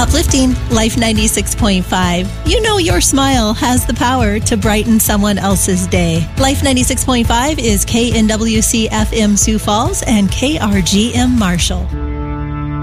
Uplifting Life 96.5. You know your smile has the power to brighten someone else's day. Life 96.5 is KNWC FM Sioux Falls and KRGM Marshall.